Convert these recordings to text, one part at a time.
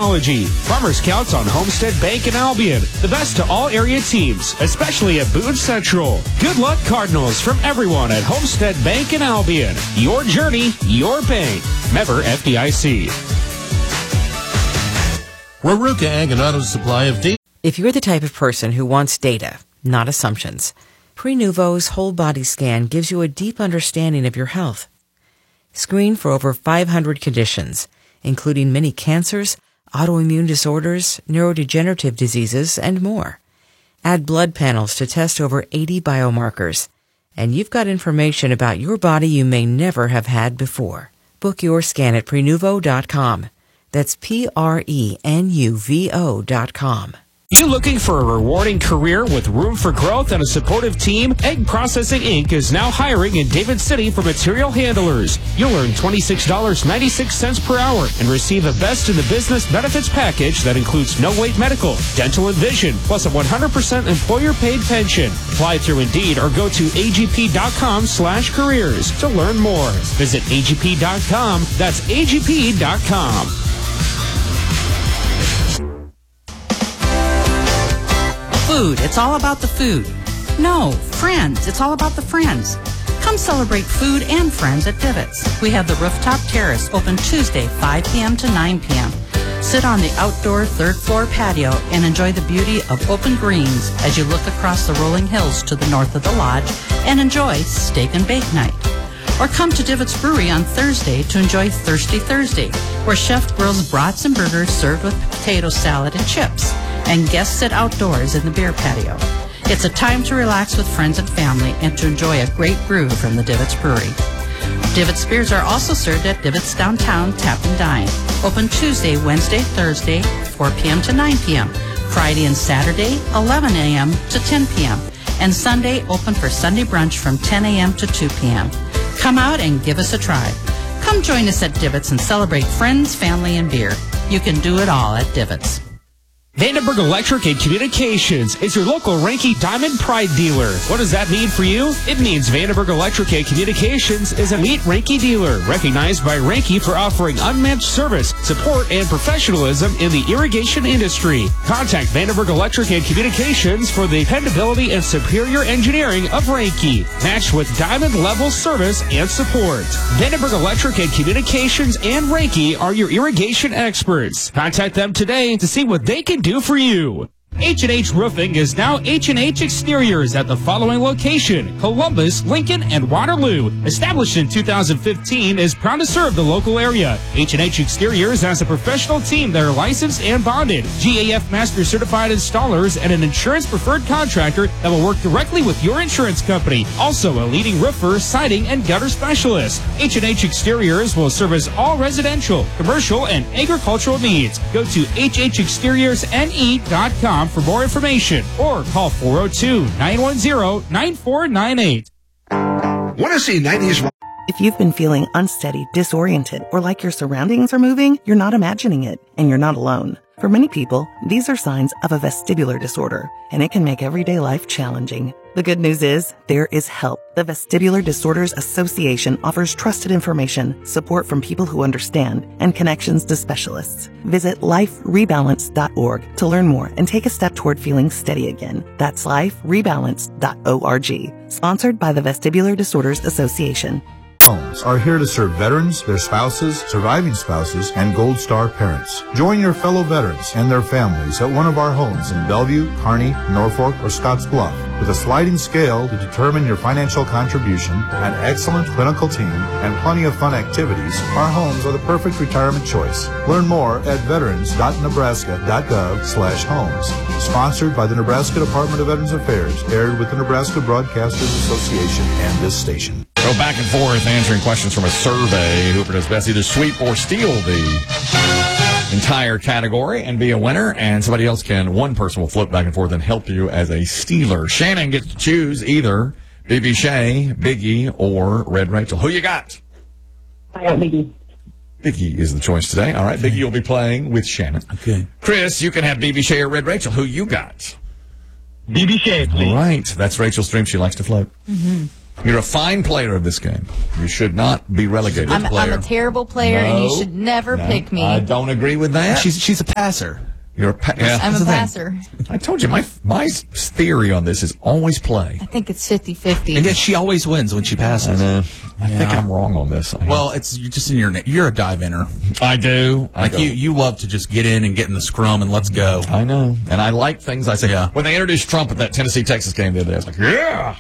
technology. Farmers counts on Homestead Bank in Albion, the best to all area teams, especially at Boone Central. Good luck, Cardinals, from everyone at Homestead Bank in Albion. Your journey, your bank. Member FDIC. Raruka Ag and Auto Supply of D. If you're the type of person who wants data, not assumptions, Prenuvo's whole body scan gives you a deep understanding of your health. Screen for over 500 conditions, including many cancers, autoimmune disorders, neurodegenerative diseases, and more. Add blood panels to test over 80 biomarkers, and you've got information about your body you may never have had before. Book your scan at Prenuvo.com. That's Prenuvo.com. You looking for a rewarding career with room for growth and a supportive team? Egg Processing Inc. is now hiring in David City for material handlers. You'll earn $26.96 per hour and receive a best in the business benefits package that includes no-wait medical, dental, and vision, plus a 100% employer-paid pension. Apply through Indeed or go to agp.com/careers to learn more. Visit agp.com. That's agp.com. Food, it's all about the food. No, friends, it's all about the friends. Come celebrate food and friends at Divots. We have the rooftop terrace open Tuesday, 5 p.m. to 9 p.m. Sit on the outdoor third floor patio and enjoy the beauty of open greens as you look across the rolling hills to the north of the lodge and enjoy steak and bake night. Or come to Divots Brewery on Thursday to enjoy Thirsty Thursday, where Chef grills brats and burgers served with potato salad and chips, and guests sit outdoors in the beer patio. It's a time to relax with friends and family and to enjoy a great brew from the Divots Brewery. Divots beers are also served at Divots Downtown Tap and Dine. Open Tuesday, Wednesday, Thursday, 4 p.m. to 9 p.m. Friday and Saturday, 11 a.m. to 10 p.m. And Sunday, open for Sunday brunch from 10 a.m. to 2 p.m. Come out and give us a try. Come join us at Divots and celebrate friends, family, and beer. You can do it all at Divots. Vandenberg Electric and Communications is your local Ranky Diamond Pride dealer. What does that mean for you? It means Vandenberg Electric and Communications is an elite Ranky dealer, recognized by Ranky for offering unmatched service, support, and professionalism in the irrigation industry. Contact Vandenberg Electric and Communications for the dependability and superior engineering of Ranky, matched with diamond-level service and support. Vandenberg Electric and Communications and Ranky are your irrigation experts. Contact them today to see what they can do for you. H&H Roofing is now H&H Exteriors at the following location: Columbus, Lincoln, and Waterloo. Established in 2015, is proud to serve the local area. H&H Exteriors has a professional team that are licensed and bonded, GAF Master Certified installers, and an insurance preferred contractor that will work directly with your insurance company. Also a leading roofer, siding, and gutter specialist. H&H Exteriors will service all residential, commercial, and agricultural needs. Go to hhexteriorsne.com for more information or call 402-910-9498. Want to see 90s? If you've been feeling unsteady, disoriented, or like your surroundings are moving, you're not imagining it, and you're not alone. For many people, these are signs of a vestibular disorder, and it can make everyday life challenging. The good news is, there is help. The Vestibular Disorders Association offers trusted information, support from people who understand, and connections to specialists. Visit liferebalance.org to learn more and take a step toward feeling steady again. That's liferebalance.org. Sponsored by the Vestibular Disorders Association. Homes are here to serve veterans, their spouses, surviving spouses, and Gold Star parents. Join your fellow veterans and their families at one of our homes in Bellevue, Kearney, Norfolk, or Scotts Bluff. With a sliding scale to determine your financial contribution, an excellent clinical team, and plenty of fun activities, our homes are the perfect retirement choice. Learn more at veterans.nebraska.gov/homes. Sponsored by the Nebraska Department of Veterans Affairs, aired with the Nebraska Broadcasters Association and this station. Go back and forth answering questions from a survey. Whoever does best, either sweep or steal the entire category and be a winner, and somebody else one person will flip back and forth and help you as a stealer. Shannon gets to choose either BB Shea, Biggie, or Red Rachel. Who you got? I got Biggie. Biggie is the choice today. All right, Biggie will be playing with Shannon. Okay. Chris, you can have BB Shea or Red Rachel. Who you got? BB Shea, please. All right, that's Rachel's dream. She likes to float. Mm-hmm. You're a fine player of this game. You should not be relegated. I'm a terrible player, and you should never pick me. I don't agree with that. She's a passer. You're a I'm a passer. I told you, my theory on this is always play. I think it's 50-50. And yet she always wins when she passes. I think I'm wrong on this. Well, you're just in you're a dive-inner. I do. You love to just get in and get in the scrum and let's go. I know. And I like things I say. Yeah. When they introduced Trump at that Tennessee-Texas game the other day, I was like, yeah.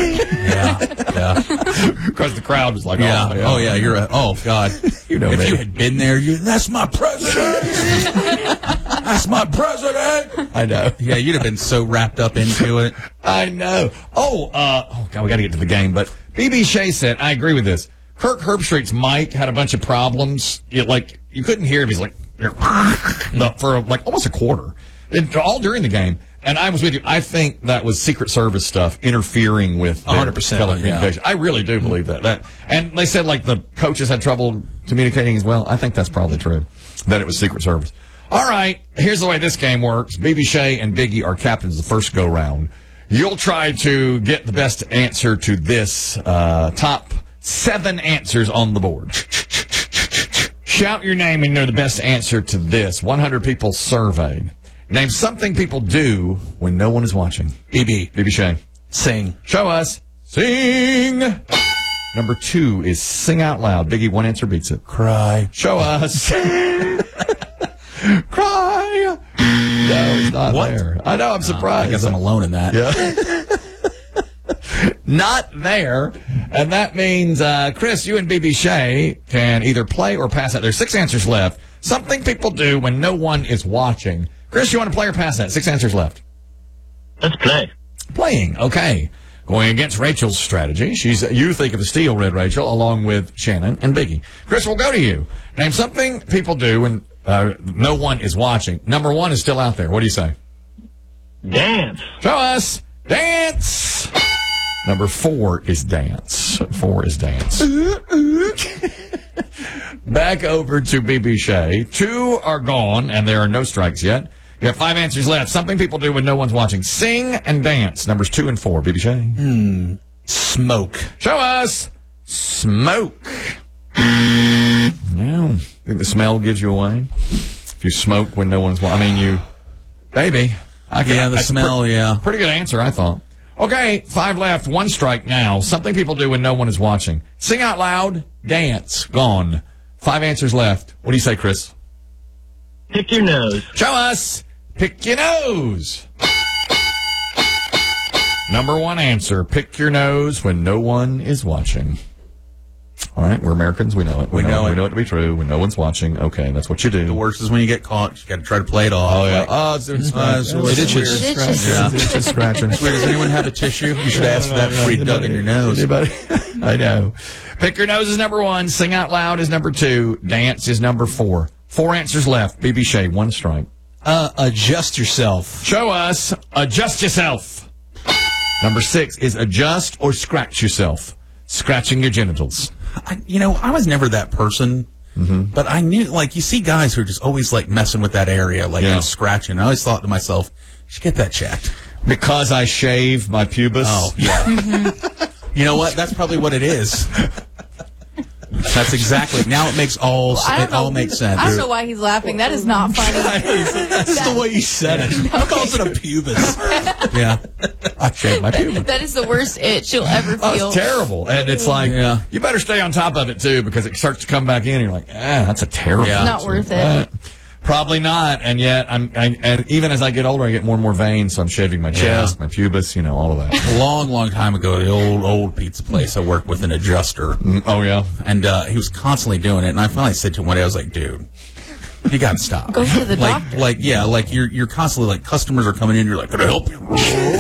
Because the crowd was like, oh yeah, oh God. You know, if you had been there, that's my president. That's my president. I know. Yeah, you'd have been so wrapped up into it. I know. Oh God, we got to get to the game. But B.B. Shea said, I agree with this. Kirk Herbstreit's mic had a bunch of problems. You couldn't hear him. He's like, for like almost a quarter, all during the game. And I was with you. I think that was Secret Service stuff interfering with 100% telecommunication. Yeah. I really do believe that. And they said like the coaches had trouble communicating as well. I think that's probably true, that it was Secret Service. All right, here's the way this game works. B.B. Shea and Biggie are captains the first go-round. You'll try to get the best answer to this top 7 answers on the board. Shout your name and you know the best answer to this. 100 people surveyed. Name something people do when no one is watching. B.B. Shea. Sing. Show us. Sing. Number 2 is sing out loud. Biggie, one answer beats it. Cry. Show us. Cry. No, it's not there. I know, I'm surprised. I guess I'm alone in that. Yeah. Not there. And that means, Chris, you and B.B. Shea can either play or pass that. There's 6 answers left. Something people do when no one is watching. Chris, you want to play or pass that? 6 answers left. Let's play. Playing, okay. Going against Rachel's strategy. You think of the steal, Red Rachel, along with Shannon and Biggie. Chris, we'll go to you. Name something people do when no one is watching. Number 1 is still out there. What do you say? Dance. Show us. Dance. Number 4 is dance. 4 is dance. Back over to B.B. Shea. 2 are gone, and there are no strikes yet. You have 5 answers left. Something people do when no one's watching. Sing and dance. Numbers 2 and 4. B.B. Shea. Smoke. Show us. Smoke. Yeah. Think the smell gives you away? If you smoke when no one's watching. I mean, baby. The smell, Pretty good answer, I thought. Okay, 5 left, 1 strike now. Something people do when no one is watching. Sing out loud, dance, gone. 5 answers left. What do you say, Chris? Pick your nose. Show us. Pick your nose. Number 1 answer, pick your nose when no one is watching. All right, we're Americans. We know it. We know it to be true. When no one's watching. Okay, that's what you do. The worst is when you get caught. You got to try to play it off. Oh, yeah. It's doing it itches. Scratching. Does anyone have a tissue? You should ask for that before you dug in your nose. Anybody? I know. Pick your nose is number 1. Sing out loud is number 2. Dance is number 4. 4 answers left. B.B. Shea, 1 strike. Adjust yourself. Show us. Adjust yourself. Number 6 is adjust or scratch yourself. Scratching your genitals. I was never that person, but I knew, you see guys who are just always, messing with that area, scratching. I always thought to myself, you should get that checked. Because I shave my pubis? Oh, yeah. You know what? That's probably what it is. That's exactly. Now it all makes sense. I don't know why he's laughing. That is not funny. That's the way he said it. He calls it a pubis. Yeah. I shaved my pubis. That is the worst itch you'll ever feel. It's terrible. And it's you better stay on top of it, too, because it starts to come back in, and you're like, that's a terrible It's not worth it. Probably not. And yet, and even as I get older, I get more and more veins, so I'm shaving my chest, my pubis, all of that. A long time ago, the old pizza place, I worked with an adjuster. Oh, yeah? And he was constantly doing it, and I finally said to him one day, I was like, dude, you got to stop. Go to the doctor. You're constantly, customers are coming in, you're like, can I help you?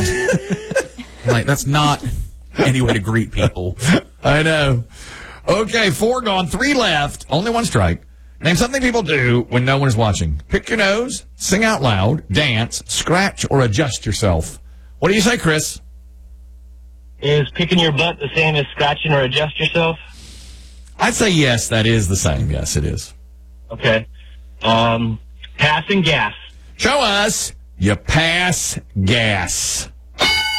That's not any way to greet people. I know. Okay, 4 gone, 3 left, only 1 strike. Name something people do when no one is watching. Pick your nose, sing out loud, dance, scratch, or adjust yourself. What do you say, Chris? Is picking your butt the same as scratching or adjust yourself? I'd say yes, that is the same. Yes, it is. Okay. Passing gas. Show us. You pass gas.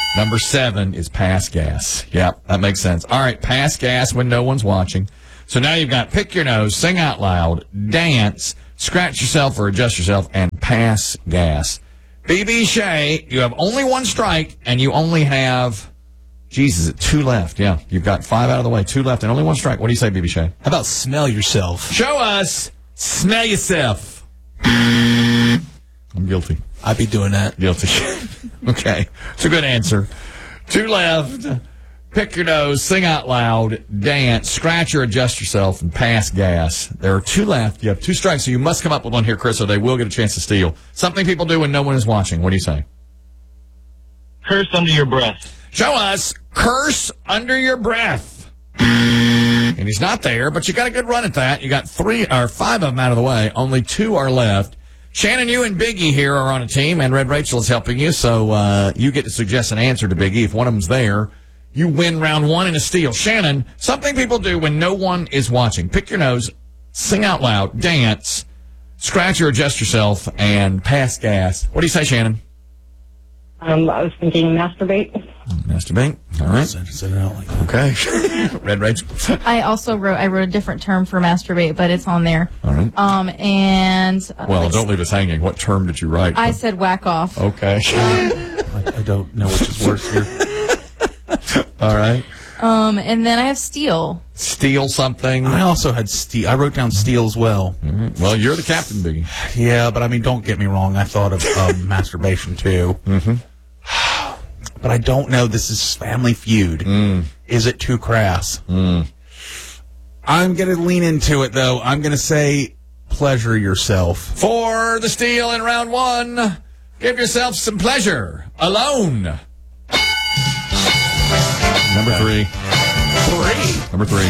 Number 7 is pass gas. Yep, that makes sense. All right, pass gas when no one's watching. So now you've got pick your nose, sing out loud, dance, scratch yourself or adjust yourself, and pass gas. BB Shea, you have only one strike, and you only have, Jesus, 2 left. Yeah, you've got 5 out of the way, 2 left, and only one strike. What do you say, BB Shea? How about smell yourself? Show us. Smell yourself. I'm guilty. I'd be doing that. Guilty. Okay. It's a good answer. 2 left. Pick your nose, sing out loud, dance, scratch or adjust yourself, and pass gas. There are 2 left. You have 2 strikes, so you must come up with one here, Chris, or they will get a chance to steal. Something people do when no one is watching. What do you say? Curse under your breath. Show us. Curse under your breath. And he's not there, but you got a good run at that. You got 5 of them out of the way. Only 2 are left. Shannon, you and Biggie here are on a team, and Red Rachel is helping you, so you get to suggest an answer to Biggie. If one of them's there, you win round 1 in a steal. Shannon, something people do when no one is watching. Pick your nose, sing out loud, dance, scratch or adjust yourself, and pass gas. What do you say, Shannon? I was thinking masturbate. Masturbate. All right. Okay. Red Rachel. I also wrote a different term for masturbate, but it's on there. All right. Well, don't leave us hanging. What term did you write? I said whack off. Okay. I don't know which is worse here. All right. And then I have steal. Steal something. I also had steal. I wrote down steal as well. Mm-hmm. Well, you're the captain, Biggie. Yeah, but I mean, don't get me wrong. I thought of masturbation too. Mm-hmm. But I don't know. This is Family Feud. Is it too crass? I'm going to lean into it, though. I'm going to say pleasure yourself. For the steal in round 1, give yourself some pleasure. Alone. Number 3. Number 3.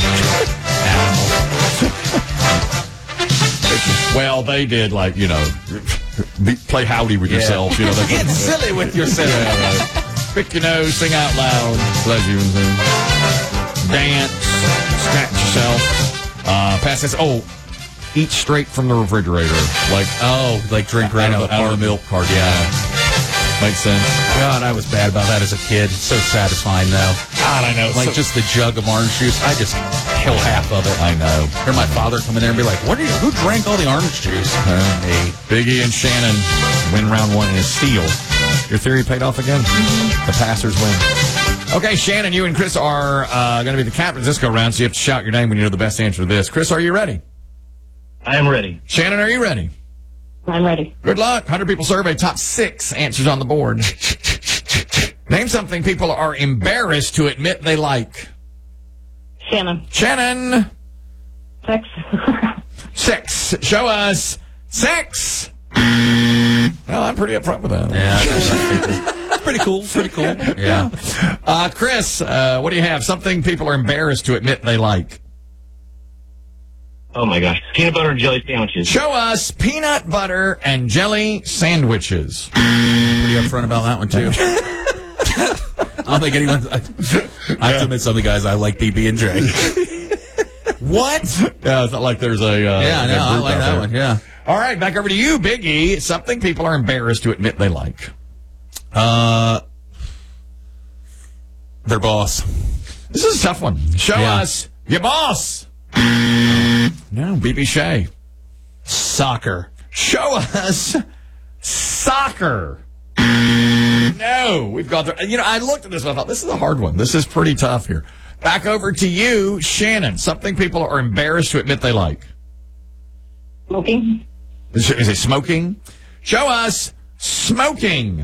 Well, they did, like, play howdy with yourself. Get silly with yourself. Yeah, right. Pick your nose, sing out loud, pleasure, dance, scratch yourself, pass this. Oh, eat straight from the refrigerator. Like drink right out of the milk carton. Yeah. Makes sense. God, I was bad about that as a kid. So satisfying, though. God, I know. Like just the jug of orange juice, I just kill half of it. I know. Hear my father come in there and be like, who drank all the orange juice? Me. Biggie and Shannon win round 1 in a steal. Your theory paid off again? The passers win. Okay, Shannon, you and Chris are going to be the captains this go-round, so you have to shout your name when you know the best answer to this. Chris, are you ready? I am ready. Shannon, are you ready? I'm ready. Good luck. 100 people survey, top 6 answers on the board. Name something people are embarrassed to admit they like. Shannon. Shannon. Sex. 6. Show us 6. Well, I'm pretty upfront with that. Yeah, pretty cool. Pretty cool. Yeah. Chris, what do you have? Something people are embarrassed to admit they like. Oh, my gosh. Peanut butter and jelly sandwiches. Show us peanut butter and jelly sandwiches. Pretty upfront about that one, too. I don't think anyone... I have to admit something, guys. I like PB&J. What? Yeah, it's not like there's a... I like that one, yeah. All right, back over to you, Biggie. Something people are embarrassed to admit they like. Their boss. This is a tough one. Show us your boss. No, BB Shea. Soccer. Show us soccer. No, we've got the... I looked at this and I thought, this is a hard one. This is pretty tough here. Back over to you, Shannon. Something people are embarrassed to admit they like. Smoking. Is it smoking? Show us smoking.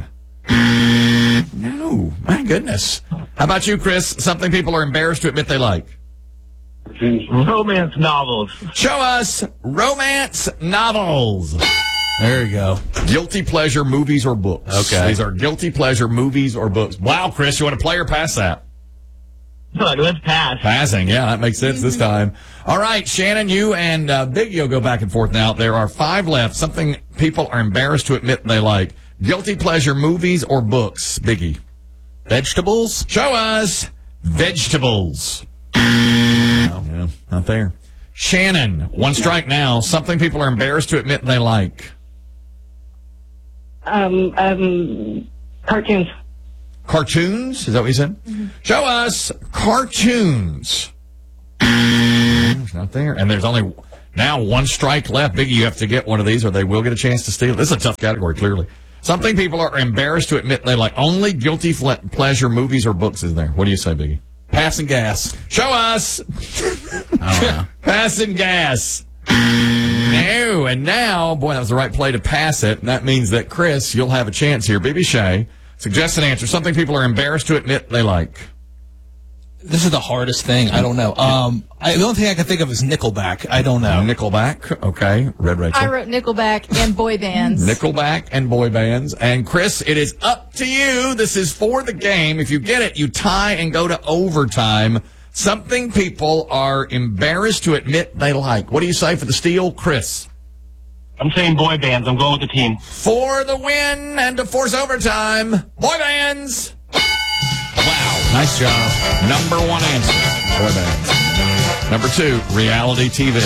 No, my goodness. How about you, Chris? Something people are embarrassed to admit they like. Romance novels. Show us romance novels. There you go. Guilty pleasure movies or books. Okay. These are guilty pleasure movies or books. Wow, Chris, you want to play or pass that? Let's pass. Passing, yeah, that makes sense this time. All right, Shannon, you and Biggie will go back and forth now. There are 5 left. Something people are embarrassed to admit they like. Guilty pleasure movies or books. Biggie. Vegetables? Show us vegetables. No, yeah, not there. Shannon, 1 strike now. Something people are embarrassed to admit they like. Cartoons. Cartoons? Is that what you said? Mm-hmm. Show us cartoons. It's not there. And there's only now one strike left. Biggie, you have to get one of these or they will get a chance to steal. This is a tough category, clearly. Something people are embarrassed to admit they like. Only guilty pleasure movies or books is there. What do you say, Biggie? Passing gas. Show us. Passing gas. No, and now, boy, that was the right play to pass it. And that means that, Chris, you'll have a chance here. BB Shea, suggest an answer. Something people are embarrassed to admit they like. This is the hardest thing. I don't know. The only thing I can think of is Nickelback. I don't know. Nickelback. Okay. Red Rachel. I wrote Nickelback and boy bands. Nickelback and boy bands. And Chris, it is up to you. This is for the game. If you get it, you tie and go to overtime. Something people are embarrassed to admit they like. What do you say for the steal, Chris? I'm saying boy bands. I'm going with the team. For the win and to force overtime, boy bands. Wow. Nice job. Number one answer, boy bands. Number two, reality TV.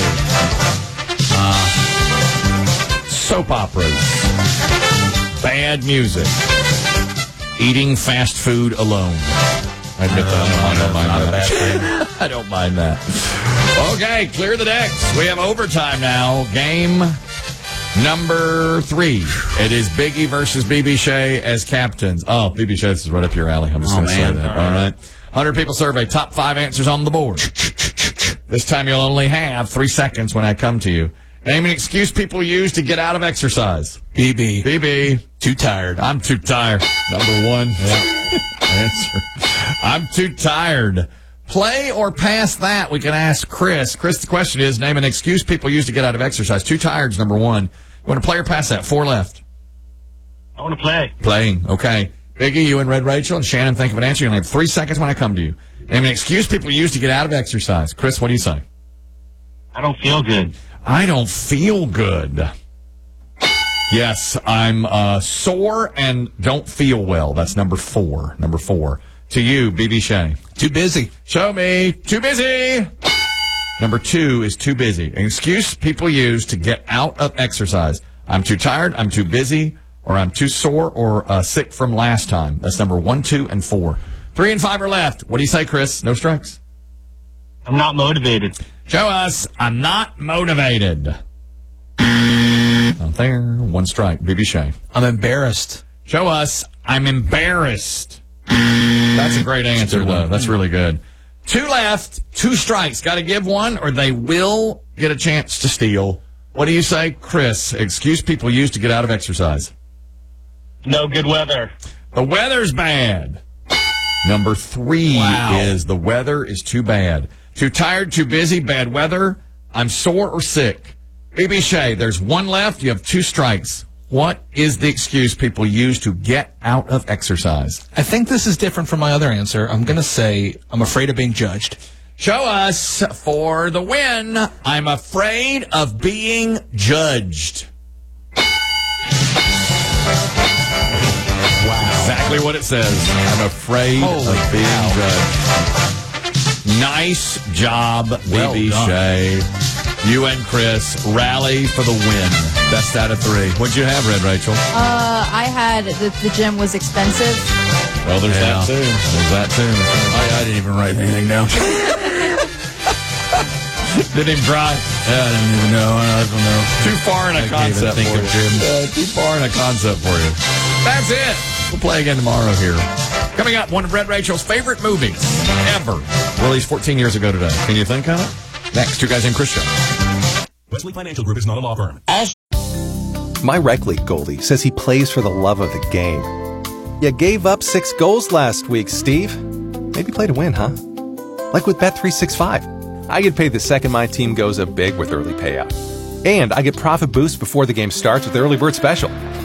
Soap operas. Bad music. Eating fast food alone. I admit that. I don't mind that. I don't mind that. Okay, clear the decks. We have overtime now. Game number 3. It is Biggie versus BB Shea as captains. Oh, BB Shea, this is right up your alley. I'm just going to say that. All right. 100 people survey. Top 5 answers on the board. This time you'll only have 3 seconds when I come to you. Name an excuse people use to get out of exercise. BB. Too tired. I'm too tired. Number 1. Yeah. Answer. I'm too tired. Play or pass that, we can ask Chris. Chris, the question is, name an excuse people use to get out of exercise. Too tired's number 1. You want to play or pass that? 4 left. I want to play. Playing. Okay. Biggie, you and Red Rachel, and Shannon, think of an answer. You only have 3 seconds when I come to you. Name an excuse people use to get out of exercise. Chris, what do you say? I don't feel good. I don't feel good. Yes, I'm sore and don't feel well. That's number 4. Number 4. To you, BB Shea. Too busy. Show me. Too busy. Number 2 is too busy. An excuse people use to get out of exercise. I'm too tired, I'm too busy, or I'm too sore or sick from last time. That's number 1, 2, and 4. 3 and 5 are left. What do you say, Chris? No strikes. I'm not motivated. Show us. I'm not motivated. Not there. 1 strike. BB Shea. I'm embarrassed. Show us. I'm embarrassed. That's a great answer, though. That's really good. 2 left. 2 strikes. Got to give 1, or they will get a chance to steal. What do you say, Chris? Excuse people use to get out of exercise. No good weather. The weather's bad. Number 3 is the weather is too bad. Too tired, too busy, bad weather. I'm sore or sick. BB Shea, there's 1 left. You have 2 strikes. What is the excuse people use to get out of exercise? I think this is different from my other answer. I'm going to say I'm afraid of being judged. Show us for the win. I'm afraid of being judged. Wow. Exactly what it says. I'm afraid of being judged. Nice job, BB Shea. You and Chris rally for the win. Best out of 3. What'd you have, Red Rachel? I had the gym was expensive. Well, there's that too. There's that too. I didn't even write anything down. Didn't even try. Yeah, I didn't even know. I don't know. Too far in a concept for you. Too far in a concept for you. That's it. We'll play again tomorrow here. Coming up, one of Red Rachel's favorite movies ever. Released 14 years ago today. Can you think of it? Next, 2 Guys Named Chris show. Wesley Financial Group is not a law firm. My rec league goalie says he plays for the love of the game. You gave up 6 goals last week, Steve. Maybe play to win, huh? Like with Bet365. I get paid the second my team goes up big with early payout. And I get profit boosts before the game starts with Early Bird Special.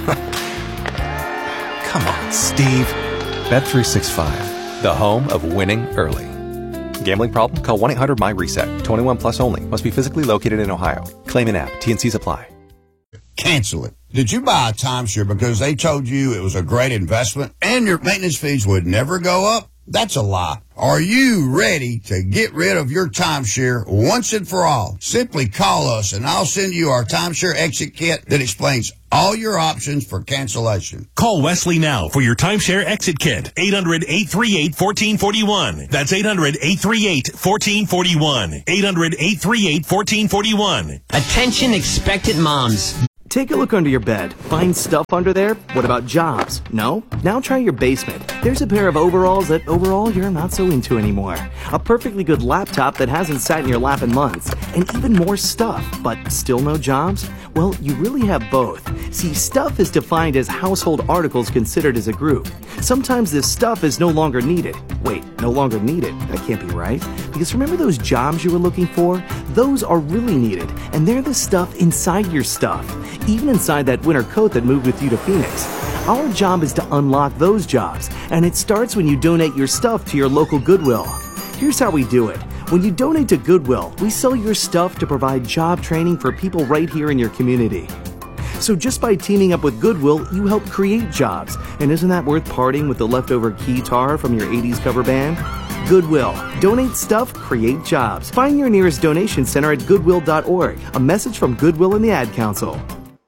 Come on, Steve. Bet365, the home of winning early. Gambling problem? Call 1-800-MY-RESET. 21 plus only. Must be physically located in Ohio. Claim in app. T&Cs apply. Cancel it. Did you buy a timeshare because they told you it was a great investment and your maintenance fees would never go up? That's a lie. Are you ready to get rid of your timeshare once and for all? Simply call us and I'll send you our timeshare exit kit that explains all your options for cancellation. Call Wesley now for your timeshare exit kit. 800-838-1441. That's 800-838-1441. 800-838-1441. Attention expectant moms. Take a look under your bed. Find stuff under there? What about jobs? No? Now try your basement. There's a pair of overalls that overall you're not so into anymore. A perfectly good laptop that hasn't sat in your lap in months. And even more stuff, but still no jobs? Well, you really have both. See, stuff is defined as household articles considered as a group. Sometimes this stuff is no longer needed. Wait, no longer needed? That can't be right. Because remember those jobs you were looking for? Those are really needed, and they're the stuff inside your stuff. Even inside that winter coat that moved with you to Phoenix. Our job is to unlock those jobs, and it starts when you donate your stuff to your local Goodwill. Here's how we do it. When you donate to Goodwill, we sell your stuff to provide job training for people right here in your community. So just by teaming up with Goodwill, you help create jobs. And isn't that worth parting with the leftover guitar from your 80s cover band? Goodwill. Donate stuff, create jobs. Find your nearest donation center at goodwill.org. A message from Goodwill and the Ad Council.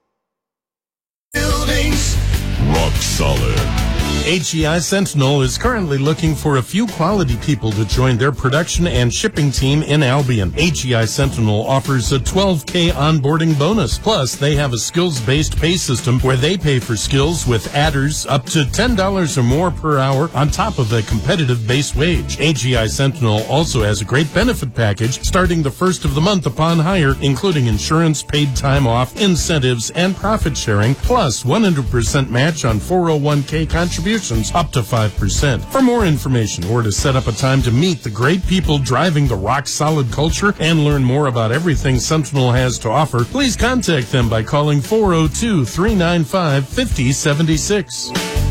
Buildings. Rock solid. HEI Sentinel is currently looking for a few quality people to join their production and shipping team in Albion. HEI Sentinel offers a $12K onboarding bonus. Plus, they have a skills-based pay system where they pay for skills with adders up to $10 or more per hour on top of a competitive base wage. HEI Sentinel also has a great benefit package starting the first of the month upon hire, including insurance, paid time off, incentives, and profit sharing, plus 100% match on 401K contributions up to 5%. For more information or to set up a time to meet the great people driving the rock-solid culture and learn more about everything Sentinel has to offer, please contact them by calling 402-395-5076.